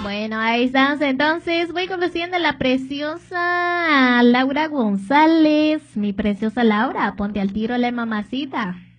Bueno, ahí estamos. Entonces, voy conociendo a la preciosa Laura González. Mi preciosa Laura, ponte al tiro la mamacita.